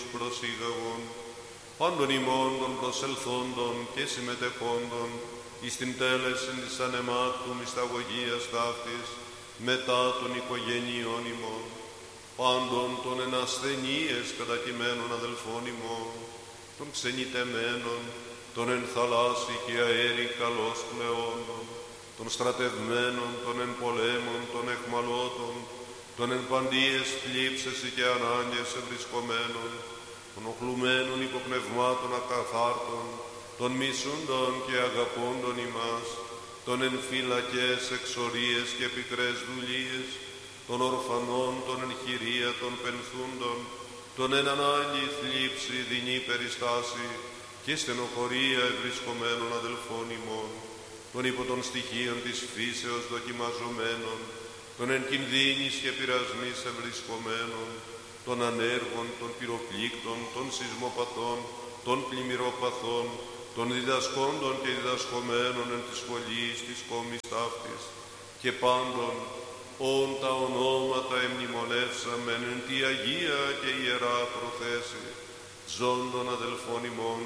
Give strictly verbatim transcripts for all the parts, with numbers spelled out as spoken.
προσήγαγον, πάντων ημών των προσελθόντων και συμμετεχόντων, εις την τέλεσιν της ανεμάκτου μυσταγωγίας ταύτης, μετά των οικογενειών ημών, πάντων των εν ασθενείες κατακειμένων αδελφών ημών, των ξενιτεμένων, των εν θαλάσσι και αέρι καλώς πλεόντων, των στρατευμένων, των εν πολέμων, των εχμαλώτων, των εν παντίες θλίψες και ανάγκες ευρισκομένων, των οχλουμένων υποπνευμάτων ακαθάρτων, των μισούντων και αγαπώντων ημάς, των εν φυλακές εξορίες και πικρές δουλείες, των ορφανών, των εν χειρία των πενθούντων, των εν ανάγκη θλίψη δεινή περιστάση και στενοχωρία ευρισκομένων αδελφών ημών, των υπό των στοιχείων της φύσεως δοκιμαζομένων, των εν κινδύνης και πειρασμής ευρισκομένων, των ανέργων, των πυροπλήκτων, των σεισμοπαθών, των πλημμυροπαθών, των διδασκόντων και διδασκομένων εν της σχολής της κόμης ταύτης, και πάντων όν τα ονόματα εμνημονεύσαμεν εν τη Αγία και Ιερά προθέση, ζώντων αδελφών ημών,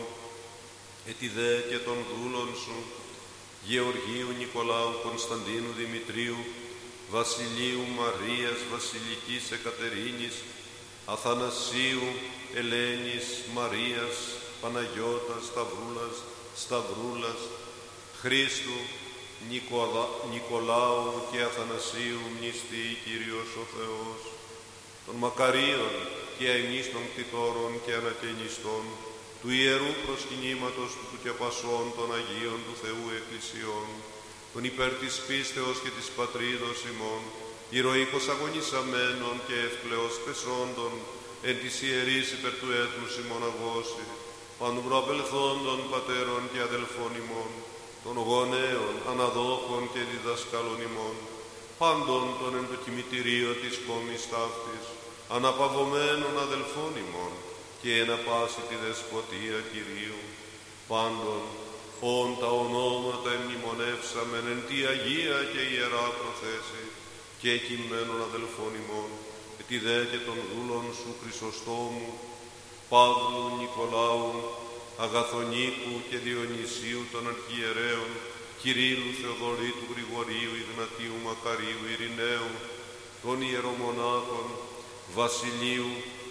ετι δε και των δούλων σου, Γεωργίου Νικολάου Κωνσταντίνου Δημητρίου, Βασιλείου Μαρίας Βασιλικής Εκατερίνης, Αθανασίου Ελένης Μαρίας Παναγιώτας Σταυρούλας Σταυρούλας, Χρήστου Νικολα... Νικολάου και Αθανασίου μνηστή Κύριος ο Θεός, των μακαρίων και αημείς των κτητόρων και ανακαινιστών, του Ιερού προσκυνήματος του και πασών των Αγίων του Θεού Εκκλησιών, των υπέρ της πίστεως και της πατρίδος ημών, ηρωίκως αγωνισαμένων και ευπλεώς πεσόντων, εν της ιερής υπέρ του έθνους ημών αγώσει, πάντων προαπελθόντων πατέρων και αδελφών ημών, των γονέων, αναδόχων και διδασκάλων ημών, πάντων των εν το κημητηρίο της κόμης ταύτης, αναπαυωμένων αδελφών ημών, και εν πάση τη δεσποτεία Κυρίου, πάντων όν τα ονόματα εμνημονεύσαμεν εν τη Αγία και Ιερά προθέση, και κειμένων αδελφών ημών, ετι δε και των δούλων σου Χρυσοστόμου, Παύλου, Νικολάου, Αγαθονίκου και Διονυσίου των αρχιερέων, Κυρίλου, Θεοδωρήτου, Γρηγορίου, Ιγνατίου, Μακαρίου, Ειρηναίου, των ιερομονάχων, Βασιλείου,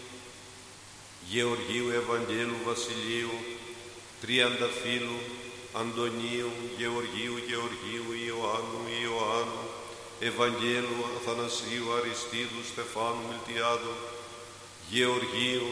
Γεωργίου, Ευαγγέλου, Βασιλείου, Τριανταφύλου, Αντωνίου, Γεωργίου, Γεωργίου, Ιωάννου, Ιωάννου, Ευαγγέλου, Αθανασίου, Αριστίδου, Στεφάνου, Μιλτιάδου, Γεωργίου,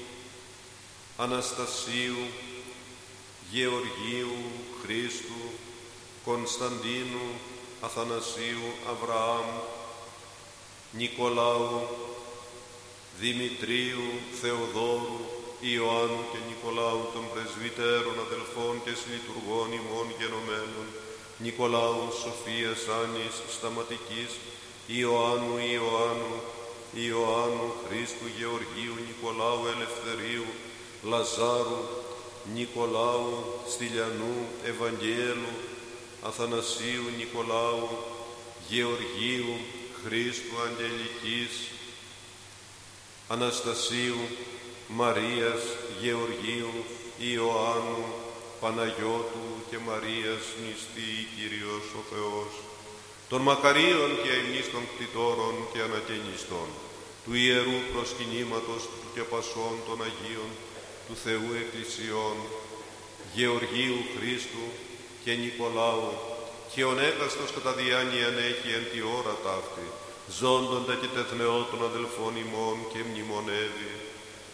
Αναστασίου, Γεωργίου, Χρήστου, Κωνσταντίνου, Αθανασίου, Αβραάμ, Νικολάου, Δημητρίου, Θεοδόρου, Ιωάννου και Νικολάου των πρεσβυτέρων αδελφών και συλλειτουργών ημών γενομένων, Νικολάου, Σοφίας, Άνης, Σταματικής, Ιωάννου, Ιωάννου, Ιωάννου, Χρήστου, Γεωργίου, Νικολάου, Ελευθερίου, Λαζάρου, Νικολάου, Στυλιανού, Ευαγγέλου, Αθανασίου, Νικολάου, Γεωργίου, Χρήστου, Αγγελικής, Αναστασίου, Μαρίας, Γεωργίου, Ιωάννου, Παναγιώτου και Μαρίας μνηστή Κύριος ο Θεός, των μακαρίων και αημνείς των κτητόρων και ανακαινιστών, του Ιερού προσκυνήματος του και πασών των Αγίων, του Θεού Εκκλησιών, Γεωργίου Χρήστου και Νικολάου, και ο έκαστος κατά διάνοιαν έχει εν τη ώρα ταύτη, ζώντοντα και τεθνεώ των αδελφών ημών και μνημονεύει,